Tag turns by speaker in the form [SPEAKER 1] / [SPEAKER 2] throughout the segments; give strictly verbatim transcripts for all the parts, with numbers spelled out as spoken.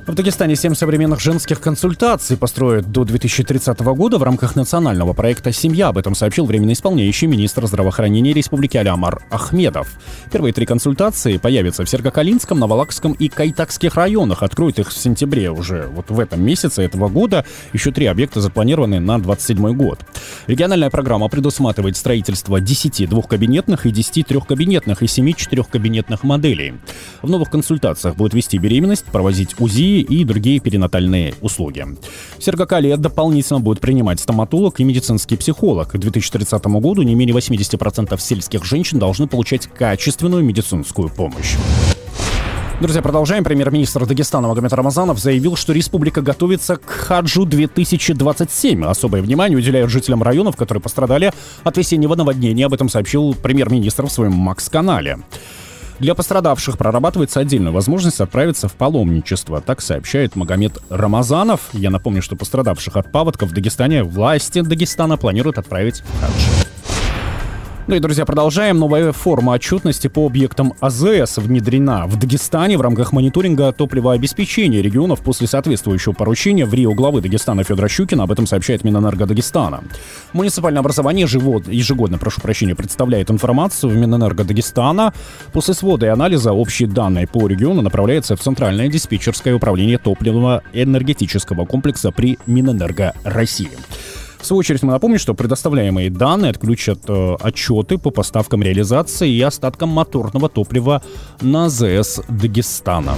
[SPEAKER 1] В Дагестане семь современных женских консультаций построят до две тысячи тридцатого года в рамках национального проекта «Семья». Об этом сообщил временно исполняющий министр здравоохранения Республики Алямар Ахмедов. Первые три консультации появятся в Сергокалинском, Наволакском и Кайтакских районах. Откроют их в сентябре уже вот в этом месяце этого года. Еще три объекта запланированы на двадцать седьмой год. Региональная программа предусматривает строительство десяти двухкабинетных и десяти трехкабинетных и семи четырехкабинетных моделей. В новых консультациях будут вести беременность, проводить УЗИ и другие перинатальные услуги. В Сергокале дополнительно будет принимать стоматолог и медицинский психолог. К две тысячи тридцатому году не менее восемьдесят процентов сельских женщин должны получать качественную медицинскую помощь. Друзья, продолжаем. Премьер-министр Дагестана Магомед Рамазанов заявил, что республика готовится к хаджу две тысячи двадцать семь. Особое внимание уделяют жителям районов, которые пострадали от весеннего наводнения. Об этом сообщил премьер-министр в своем Макс-канале. Для пострадавших прорабатывается отдельная возможность отправиться в паломничество. Так сообщает Магомед Рамазанов. Я напомню, что пострадавших от паводков в Дагестане власти Дагестана планируют отправить в хадж. Ну и, друзья, продолжаем. Новая форма отчетности по объектам АЗС внедрена в Дагестане в рамках мониторинга топливообеспечения регионов после соответствующего поручения в РИО главы Дагестана Федора Щукина. Об этом сообщает Минэнерго Дагестана. Муниципальное образование ежегодно, прошу прощения, представляет информацию в Минэнерго Дагестана. После свода и анализа общие данные по региону направляются в Центральное диспетчерское управление топливно-энергетического комплекса при Минэнерго России. В свою очередь мы напомним, что предоставляемые данные отключат э, отчеты по поставкам, реализации и остаткам моторного топлива на АЗС Дагестана.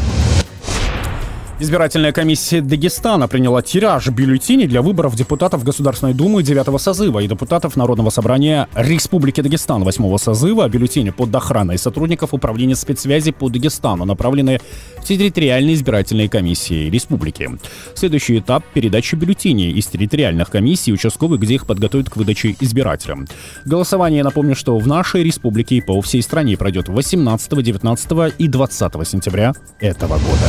[SPEAKER 1] Избирательная комиссия Дагестана приняла тираж бюллетеней для выборов депутатов Государственной Думы девятого созыва и депутатов Народного собрания Республики Дагестан восьмого созыва. Бюллетени под охраной сотрудников Управления спецсвязи по Дагестану направлены в территориальные избирательные комиссии республики. Следующий этап – передача бюллетеней из территориальных комиссий участковых, где их подготовят к выдаче избирателям. Голосование, напомню, что в нашей республике и по всей стране пройдет восемнадцатого, девятнадцатого и двадцатого сентября этого года.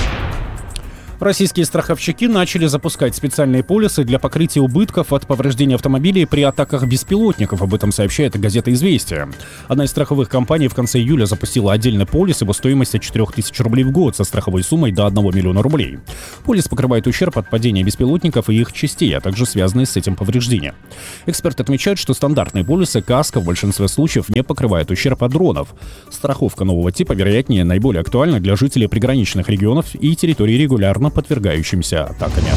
[SPEAKER 1] Российские страховщики начали запускать специальные полисы для покрытия убытков от повреждения автомобилей при атаках беспилотников. Об этом сообщает газета «Известия». Одна из страховых компаний в конце июля запустила отдельный полис его стоимостью четыре тысячи рублей в год со страховой суммой до одного миллиона рублей. Полис покрывает ущерб от падения беспилотников и их частей, а также связанные с этим повреждения. Эксперты отмечают, что стандартные полисы каско в большинстве случаев не покрывают ущерб от дронов. Страховка нового типа, вероятнее, наиболее актуальна для жителей приграничных регионов и территорий регулярно подвергающимся атаками.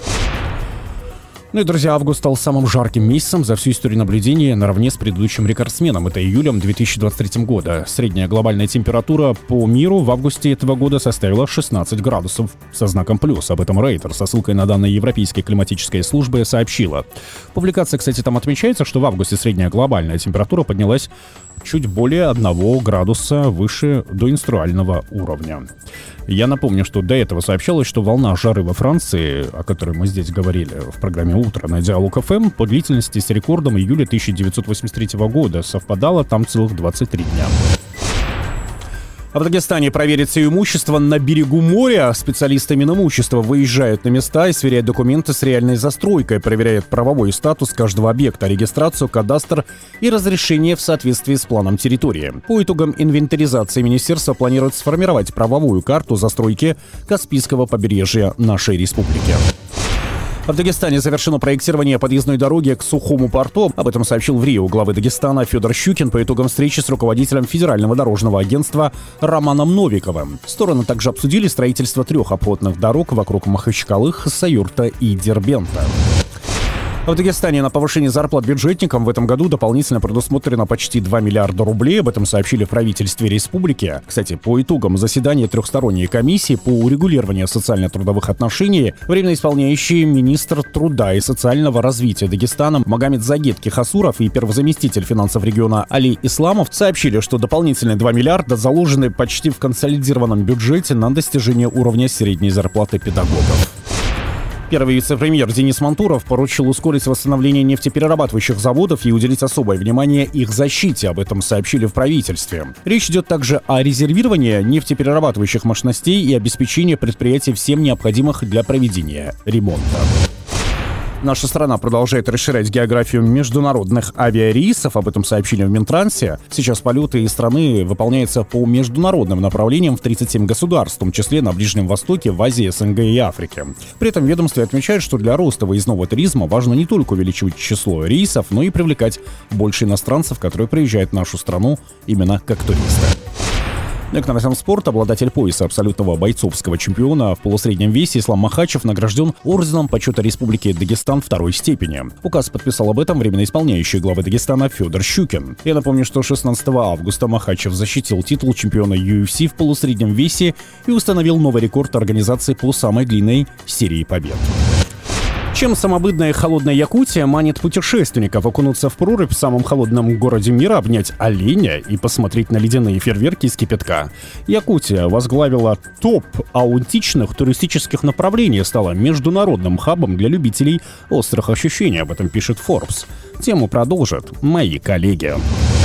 [SPEAKER 1] Ну и, друзья, август стал самым жарким месяцем за всю историю наблюдения наравне с предыдущим рекордсменом. Это июлем две тысячи двадцать третьего года. Средняя глобальная температура по миру в августе этого года составила шестнадцать градусов со знаком плюс. Об этом Рейтер со ссылкой на данные Европейской климатической службы сообщила. В публикации, кстати, там отмечается, что в августе средняя глобальная температура поднялась чуть более одного градуса выше доинструального уровня. Я напомню, что до этого сообщалось, что волна жары во Франции, о которой мы здесь говорили в программе «Утро» на Диалог эф эм, по длительности с рекордом июля тысяча девятьсот восемьдесят третьего года совпадала там целых двадцать три дня. А в Дагестане проверить все имущество на берегу моря. Специалисты Минимущества выезжают на места и сверяют документы с реальной застройкой, проверяют правовой статус каждого объекта, регистрацию, кадастр и разрешение в соответствии с планом территории. По итогам инвентаризации министерство планирует сформировать правовую карту застройки Каспийского побережья нашей республики. В Дагестане завершено проектирование подъездной дороги к Сухому порту. Об этом сообщил в РИО главы Дагестана Федор Щукин по итогам встречи с руководителем Федерального дорожного агентства Романом Новиковым. Стороны также обсудили строительство трех обходных дорог вокруг Махачкалы, Хасавюрта и Дербента. В Дагестане на повышение зарплат бюджетникам в этом году дополнительно предусмотрено почти два миллиарда рублей. Об этом сообщили в правительстве республики. Кстати, по итогам заседания трехсторонней комиссии по урегулированию социально-трудовых отношений временно исполняющий министр труда и социального развития Дагестана Магомед Загет Кихасуров и первозаместитель финансов региона Али Исламов сообщили, что дополнительные два миллиарда заложены почти в консолидированном бюджете на достижение уровня средней зарплаты педагогов. Первый вице-премьер Денис Мантуров поручил ускорить восстановление нефтеперерабатывающих заводов и уделить особое внимание их защите. Об этом сообщили в правительстве. Речь идет также о резервировании нефтеперерабатывающих мощностей и обеспечении предприятий всем необходимых для проведения ремонта. Наша страна продолжает расширять географию международных авиарейсов. Об этом сообщили в Минтрансе. Сейчас полеты из страны выполняются по международным направлениям в тридцать семь государств, в том числе на Ближнем Востоке, в Азии, СНГ и Африке. При этом ведомство отмечает, что для роста выездного туризма важно не только увеличивать число рейсов, но и привлекать больше иностранцев, которые приезжают в нашу страну именно как туристы. Ну и к новостям спорта. Обладатель пояса абсолютного бойцовского чемпиона в полусреднем весе Ислам Махачев награжден орденом почета Республики Дагестан второй степени. Указ подписал об этом временно исполняющий главы Дагестана Федор Щукин. Я напомню, что шестнадцатого августа Махачев защитил титул чемпиона ю эф си в полусреднем весе и установил новый рекорд организации по самой длинной серии побед. Чем самобытная холодная Якутия манит путешественников окунуться в прорубь в самом холодном городе мира, обнять оленя и посмотреть на ледяные фейерверки из кипятка? Якутия возглавила топ аутентичных туристических направлений, стала международным хабом для любителей острых ощущений, об этом пишет Forbes. Тему продолжат мои коллеги.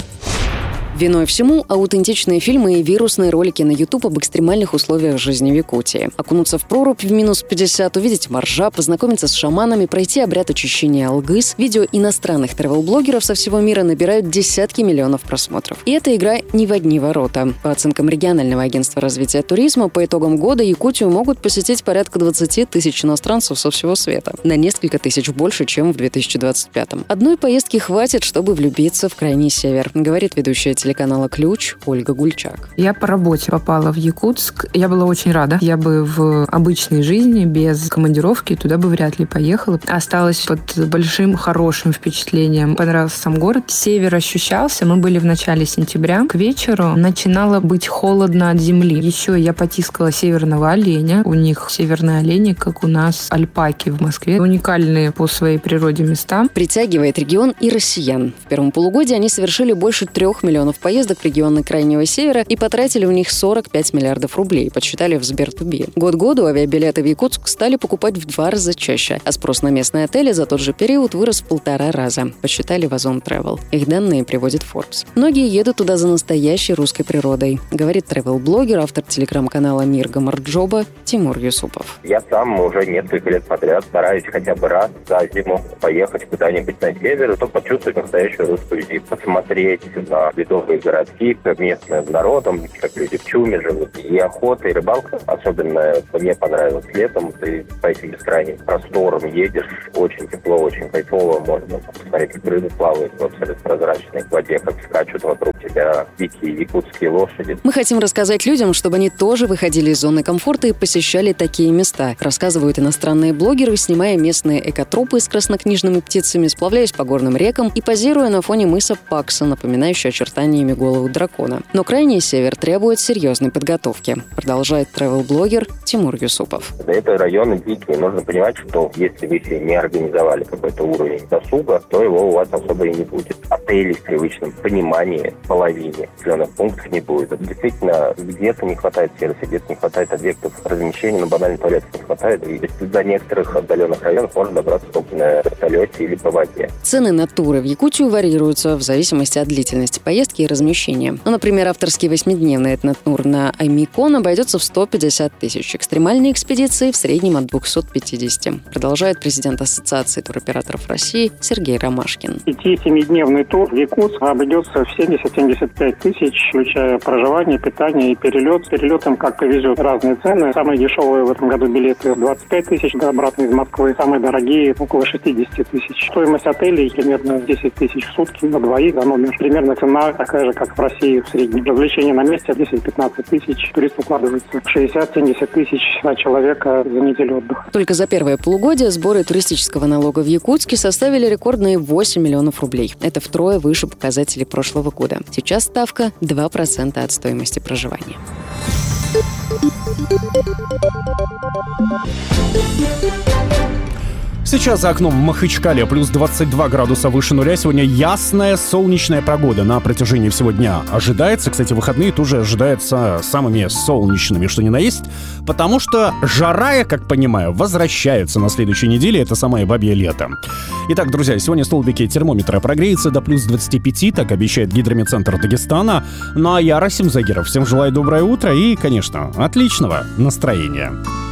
[SPEAKER 2] Виной всему аутентичные фильмы и вирусные ролики на YouTube об экстремальных условиях жизни в Якутии. Окунуться в прорубь в минус пятьдесят, увидеть моржа, познакомиться с шаманами, пройти обряд очищения алгыс. Видео иностранных тревел-блогеров со всего мира набирают десятки миллионов просмотров. И эта игра не в одни ворота. По оценкам регионального агентства развития туризма, по итогам года Якутию могут посетить порядка двадцать тысяч иностранцев со всего света. На несколько тысяч больше, чем в две тысячи двадцать пятом. Одной поездки хватит, чтобы влюбиться в крайний север, говорит ведущая телевизора телеканала «Ключ» Ольга Гульчак.
[SPEAKER 3] Я по работе попала в Якутск. Я была очень рада. Я бы в обычной жизни, без командировки, туда бы вряд ли поехала. Осталась под большим, хорошим впечатлением. Понравился сам город. Север ощущался. Мы были в начале сентября. К вечеру начинало быть холодно от земли. Еще я потискала северного оленя. У них северные олени, как у нас альпаки в Москве. Уникальные по своей природе места.
[SPEAKER 2] Притягивает регион и россиян. В первом полугодии они совершили больше трех миллионов поездок в регионы Крайнего Севера и потратили в них сорок пять миллиардов рублей, подсчитали в Сбертуби. Год году авиабилеты в Якутск стали покупать в два раза чаще, а спрос на местные отели за тот же период вырос в полтора раза, подсчитали в Озон Travel. Их данные приводит Forbes. Многие едут туда за настоящей русской природой, говорит travel-блогер, автор телеграм-канала «Мир Гамарджоба» Тимур Юсупов.
[SPEAKER 4] Я сам уже несколько лет подряд стараюсь хотя бы раз за зиму поехать куда-нибудь на север, чтобы почувствовать настоящую русскую зиму, посмотреть на ледовые городки, как местным народом, как люди в чуме живут. И охота, и рыбалка, особенно мне понравилось летом. Ты по этим бескрайним просторам едешь, очень тепло, очень кайфово. Можно посмотреть, как рыбы плавают в абсолютно прозрачной воде, как скачут вокруг тебя дикие якутские лошади.
[SPEAKER 2] Мы хотим рассказать людям, чтобы они тоже выходили из зоны комфорта и посещали такие места. Рассказывают иностранные блогеры, снимая местные экотропы с краснокнижными птицами, сплавляясь по горным рекам и позируя на фоне мыса Пакса, напоминающий очертания голову дракона. Но крайний север требует серьезной подготовки, продолжает travel-блогер Тимур Юсупов.
[SPEAKER 4] Это районы дикие. Нужно понимать, что если вы себе не организовали какой-то уровень досуга, то его у вас особо и не будет. Отелей в привычном понимании половине населенных пунктов не будет. Действительно, где-то не хватает сервиса, где-то не хватает объектов размещения, но банальный туалет не хватает. И до некоторых отдаленных районов можно добраться только на вертолете или по воде.
[SPEAKER 2] Цены на туры в Якутию варьируются в зависимости от длительности поездки и размещения. Ну, например, авторский восьмидневный этнотур на Аймикон обойдется в сто пятьдесят тысяч. Экстремальные экспедиции в среднем от двести пятьдесят. Продолжает президент Ассоциации туроператоров России Сергей Ромашкин.
[SPEAKER 5] Пяти-семидневный тур в Якутск обойдется в семьдесят-семьдесят пять тысяч, включая проживание, питание и перелет. С перелетом как повезет, разные цены. Самые дешевые в этом году билеты двадцать пять тысяч до обратно из Москвы. Самые дорогие около шестьдесят тысяч. Стоимость отелей примерно десять тысяч в сутки на двоих за номер. Примерно цена такая же, как в России в среднем. Развлечения на месте десять-пятнадцать тысяч. Турист укладывается в шестьдесят-семьдесят тысяч на человека за неделю отдыха.
[SPEAKER 2] Только за первое полугодие сборы туристического налога в Якутске составили рекордные восемь миллионов рублей. Это втрое выше показателей прошлого года. Сейчас ставка два процента от стоимости проживания.
[SPEAKER 1] Сейчас за окном в Махачкале плюс двадцать два градуса выше нуля. Сегодня ясная солнечная погода на протяжении всего дня ожидается. Кстати, выходные тоже ожидаются самыми солнечными, что ни на есть. Потому что жара, я как понимаю, возвращается на следующей неделе. Это самое бабье лето. Итак, друзья, сегодня столбики термометра прогреются до плюс двадцати пяти. Так обещает Гидрометцентр Дагестана. Ну а я, Расим Загиров, всем желаю доброе утро и, конечно, отличного настроения.